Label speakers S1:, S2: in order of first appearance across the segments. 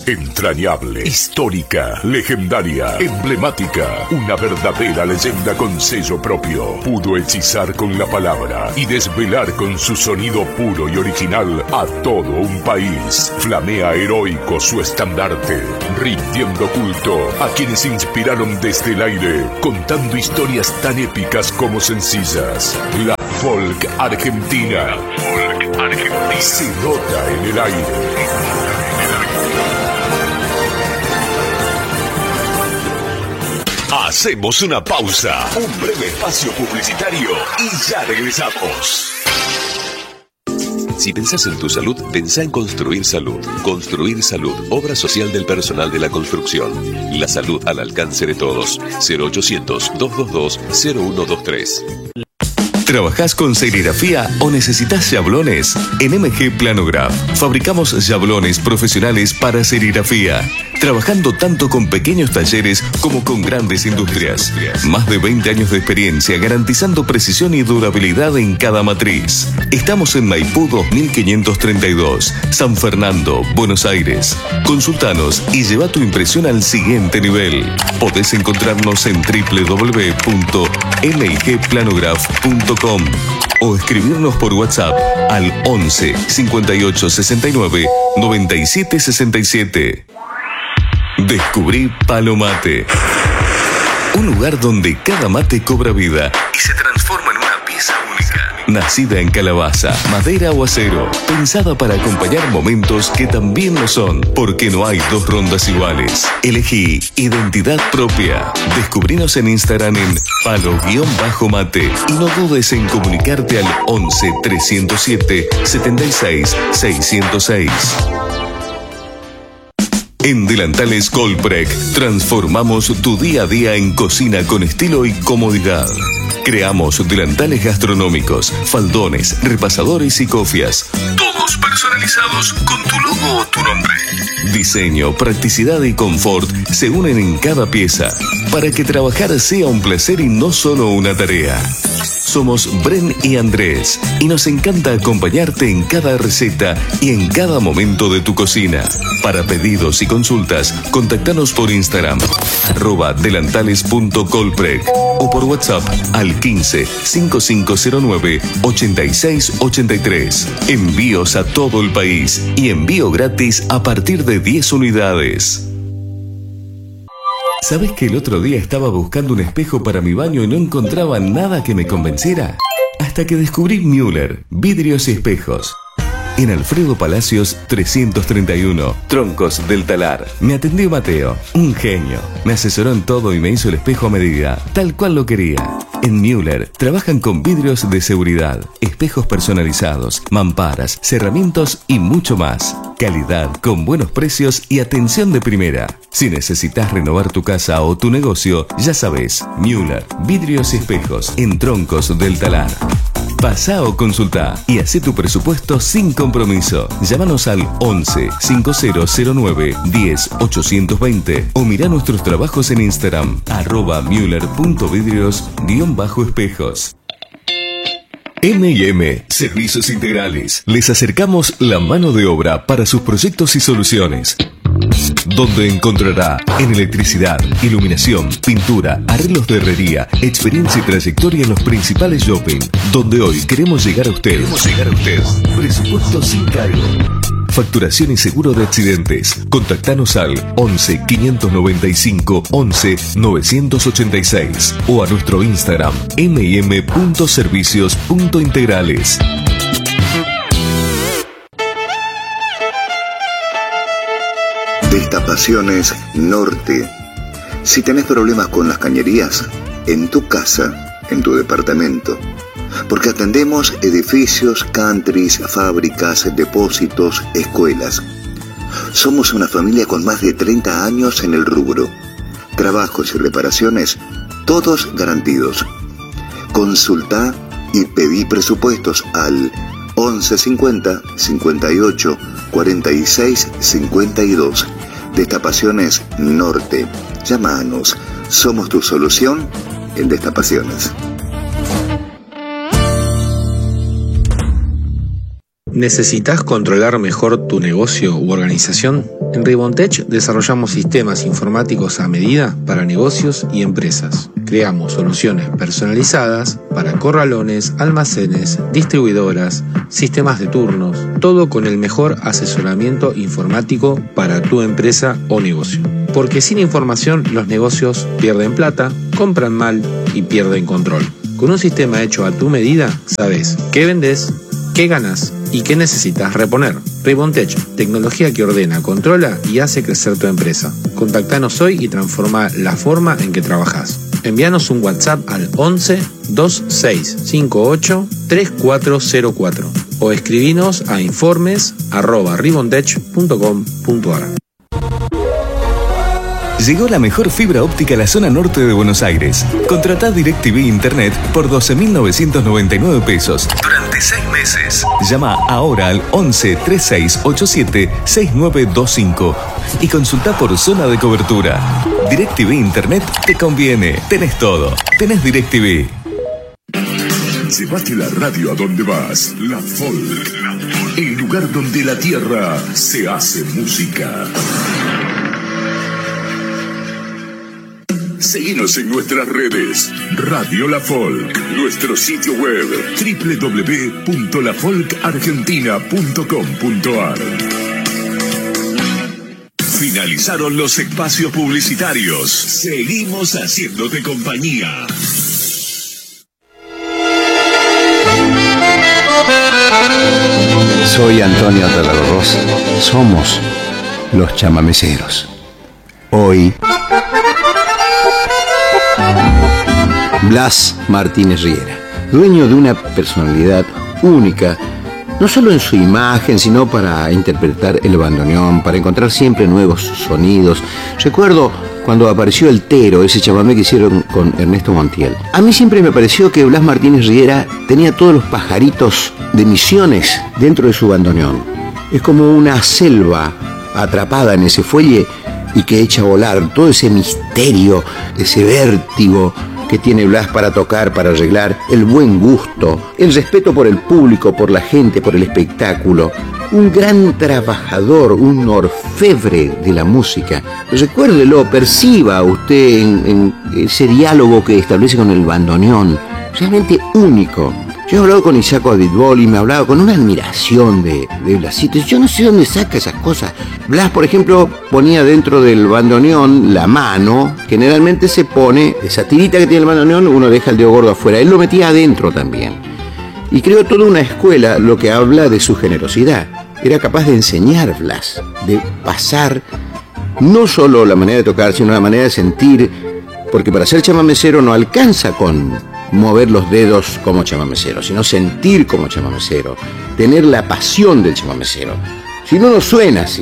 S1: Entrañable, histórica, legendaria, emblemática. Una verdadera leyenda con sello propio. Pudo hechizar con la palabra y desvelar con su sonido puro y original a todo un país. Flamea heroico su estandarte, rindiendo culto a quienes inspiraron desde el aire, contando historias tan épicas como sencillas. La Folk Argentina. Se nota en el aire. Hacemos una pausa, un breve espacio publicitario y ya regresamos.
S2: Si pensás en tu salud, pensá en Construir Salud. Construir Salud, obra social del personal de la construcción. La salud al alcance de todos. 0800-222-0123.
S3: ¿Trabajás con serigrafía o necesitas yablones? En MG Planograph fabricamos yablones profesionales para serigrafía, trabajando tanto con pequeños talleres como con grandes industrias. Más de 20 años de experiencia garantizando precisión y durabilidad en cada matriz. Estamos en Maipú 2532, San Fernando, Buenos Aires. Consultanos y lleva tu impresión al siguiente nivel. Podés encontrarnos en www.mgplanograph.com o escribirnos por WhatsApp al 11 58 69 97 67. Descubrí Palo Mate, un lugar donde cada mate cobra vida y se transforma en una pieza única. Nacida en calabaza, madera o acero, pensada para acompañar momentos que también lo son, porque no hay dos rondas iguales. Elegí identidad propia. Descubrinos en Instagram en palo-mate y no dudes en comunicarte al 11 307 76 606. En Delantales Colprec transformamos tu día a día en cocina con estilo y comodidad. Creamos delantales gastronómicos, faldones, repasadores y cofias. Todos personalizados con tu logo o tu nombre. Diseño, practicidad y confort se unen en cada pieza para que trabajar sea un placer y no solo una tarea. Somos Bren y Andrés y nos encanta acompañarte en cada receta y en cada momento de tu cocina. Para pedidos y consultas, contactanos por Instagram @delantales.colprec o por WhatsApp al 15 5509 8683. Envíos a todo el país y envío gratis a partir de 10 unidades. ¿Sabes que el otro día estaba buscando un espejo para mi baño y no encontraba nada que me convenciera? Hasta que descubrí Müller, vidrios y espejos. En Alfredo Palacios 331, Troncos del Talar. Me atendió Mateo, un genio. Me asesoró en todo y me hizo el espejo a medida, tal cual lo quería. En Müller trabajan con vidrios de seguridad, espejos personalizados, mamparas, cerramientos y mucho más. Calidad con buenos precios y atención de primera. Si necesitas renovar tu casa o tu negocio, ya sabes, Müller, vidrios y espejos en Troncos del Talar. Pasá o consultá y hacé tu presupuesto sin compromiso. Llámanos al 11 5009 10 820 o mirá nuestros trabajos en Instagram @müller.vidrios_espejos. M&M Servicios Integrales. Les acercamos la mano de obra para sus proyectos y soluciones, donde encontrará en electricidad, iluminación, pintura, arreglos de herrería, experiencia y trayectoria en los principales shopping, donde hoy queremos llegar a usted. Presupuesto sin cargo. Facturación y seguro de accidentes. Contactanos al 11 595 11 986 o a nuestro Instagram mm.servicios.integrales.
S4: Destapaciones Norte. Si tenés problemas con las cañerías, en tu casa, en tu departamento, porque atendemos edificios, countries, fábricas, depósitos, escuelas. Somos una familia con más de 30 años en el rubro. Trabajos y reparaciones, todos garantidos. Consultá y pedí presupuestos al 1150 58 46 52. Destapaciones Norte. Llámanos. Somos tu solución en destapaciones.
S5: ¿Necesitas controlar mejor tu negocio u organización? En Ribontech desarrollamos sistemas informáticos a medida para negocios y empresas. Creamos soluciones personalizadas para corralones, almacenes, distribuidoras, sistemas de turnos, todo con el mejor asesoramiento informático para tu empresa o negocio. Porque sin información los negocios pierden plata, compran mal y pierden control. Con un sistema hecho a tu medida, sabes qué vendes, qué ganas y qué necesitas reponer. Ribontech, tecnología que ordena, controla y hace crecer tu empresa. Contactanos hoy y transforma la forma en que trabajas. Envíanos un WhatsApp al 11 2658 3404 o escribinos a informes@ribontech.com.ar.
S3: Llegó la mejor fibra óptica a la zona norte de Buenos Aires. Contratá DirecTV Internet por 12.999 pesos durante 6 meses. Llama ahora al 11 3687 6925 y consultá por zona de cobertura. DirecTV Internet te conviene. Tenés todo. Tenés DirecTV.
S1: Llévate la radio a donde vas. La Folk. El lugar donde la tierra se hace música. Seguinos en nuestras redes. Radio La Folk. Nuestro sitio web www.lafolkargentina.com.ar. Finalizaron los espacios publicitarios. Seguimos haciéndote compañía.
S6: Soy Antonio Talarroz. Somos los chamameceros. Hoy, Blas Martínez Riera, dueño de una personalidad única, no solo en su imagen, sino para interpretar el bandoneón, para encontrar siempre nuevos sonidos. Recuerdo cuando apareció El Tero, ese chamamé que hicieron con Ernesto Montiel. A mí siempre me pareció que Blas Martínez Riera tenía todos los pajaritos de Misiones dentro de su bandoneón. Es como una selva atrapada en ese fuelle y que echa a volar todo ese misterio, ese vértigo que tiene Blas para tocar, para arreglar, el buen gusto, el respeto por el público, por la gente, por el espectáculo. Un gran trabajador, un orfebre de la música. Recuérdelo, perciba usted en ese diálogo que establece con el bandoneón, realmente único. Yo he hablado con Isaac Oditbol y me hablaba con una admiración de Blasito. Yo no sé dónde saca esas cosas. Blas, por ejemplo, ponía dentro del bandoneón la mano. Generalmente se pone, esa tirita que tiene el bandoneón, uno deja el dedo gordo afuera. Él lo metía adentro también. Y creó toda una escuela, lo que habla de su generosidad. Era capaz de enseñar, Blas, de pasar no solo la manera de tocar, sino la manera de sentir. Porque para ser chamamecero no alcanza con mover los dedos como chamamecero, sino sentir como chamamecero, tener la pasión del chamamecero. Si no, no suena así.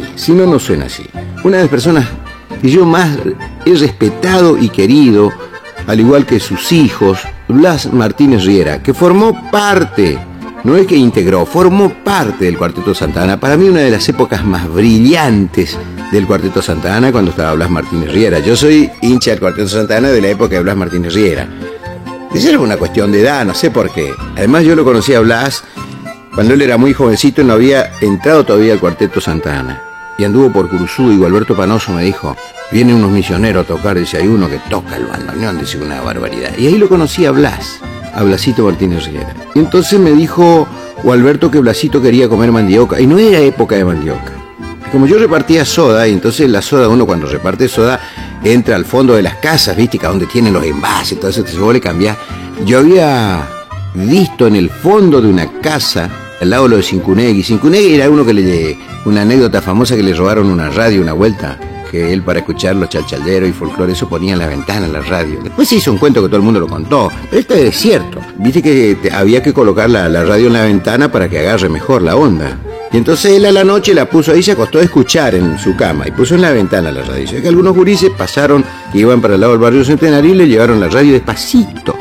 S6: Una de las personas que yo más he respetado y querido, al igual que sus hijos, Blas Martínez Riera, que formó parte, no es que integró, formó parte del Cuarteto Santa Ana. Para mí una de las épocas más brillantes del Cuarteto Santa Ana, cuando estaba Blas Martínez Riera. Yo soy hincha del Cuarteto Santa Ana de la época de Blas Martínez Riera. Esa era una cuestión de edad, no sé por qué. Además yo lo conocí a Blas cuando él era muy jovencito y no había entrado todavía al Cuarteto Santa Ana. Y anduvo por Curuzú y Gualberto Panoso me dijo, vienen unos misioneros a tocar, dice, hay uno que toca el bandoneón, dice, una barbaridad. Y ahí lo conocí a Blas, a Blasito Martínez Riera. Y entonces me dijo Gualberto que Blasito quería comer mandioca, y no era época de mandioca. Como yo repartía soda, y entonces la soda, uno cuando reparte soda, entra al fondo de las casas, viste, que donde tienen los envases, entonces se vuelve a cambiar. Yo había visto en el fondo de una casa, al lado de lo de Cincunegui. Cincunegui era uno que una anécdota famosa que le robaron una radio una vuelta, que él para escuchar los chalchalderos y folclore, eso ponía en la ventana la radio. Después se hizo un cuento que todo el mundo lo contó, pero esto es cierto. Viste que había que colocar la radio en la ventana para que agarre mejor la onda. Y entonces él a la noche la puso ahí, se acostó a escuchar en su cama y puso en la ventana la radio. Dice que algunos gurises pasaron, que iban para el lado del barrio Centenario y le llevaron la radio despacito.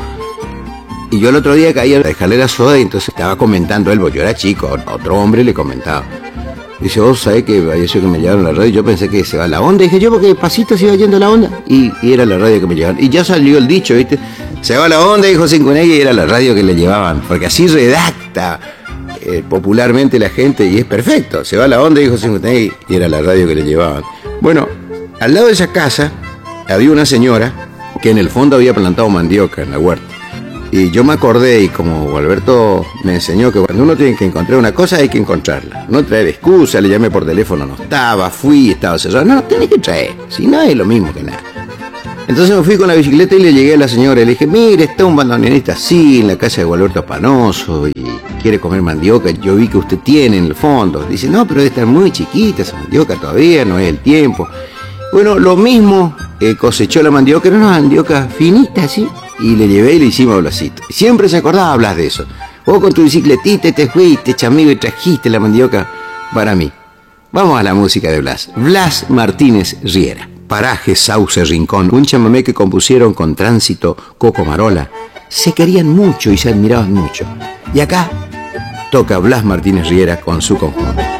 S6: Y yo el otro día caí a dejarle la soda y entonces estaba comentando él, porque yo era chico, otro hombre le comentaba. Dice, vos sabés que falleció que me llevaron la radio, yo pensé que se va la onda. Y dije yo, porque despacito se iba yendo la onda. Y era la radio que me llevaron. Y ya salió el dicho, ¿viste? Se va la onda, dijo Cincunegui, y era la radio que le llevaban. Porque así redacta popularmente la gente, y es perfecto, se va a la onda, dijo 56, y era la radio que le llevaban. Bueno, al lado de esa casa había una señora que en el fondo había plantado mandioca en la huerta. Y yo me acordé, y como Alberto me enseñó que cuando uno tiene que encontrar una cosa hay que encontrarla, no traer excusa, le llamé por teléfono, no estaba, fui, estaba cerrado, no, tenés que traer, si no es lo mismo que nada. Entonces me fui con la bicicleta y le llegué a la señora y le dije, mire, está un bandoneonista así en la casa de Gualberto Panoso y quiere comer mandioca, yo vi que usted tiene en el fondo. Dice, no, pero está muy chiquita esa mandioca todavía, no es el tiempo. Bueno, lo mismo, cosechó la mandioca, era una mandioca finita así, y le llevé y le hicimos Blasito. Siempre se acordaba hablar de eso. Vos con tu bicicletita te fuiste, chamigo, y trajiste la mandioca para mí. Vamos a la música de Blas. Blas Martínez Riera. Paraje, Sauce, Rincón, un chamamé que compusieron con Tránsito, Coco Marola. Se querían mucho y se admiraban mucho. Y acá toca Blas Martínez Riera con su conjunto.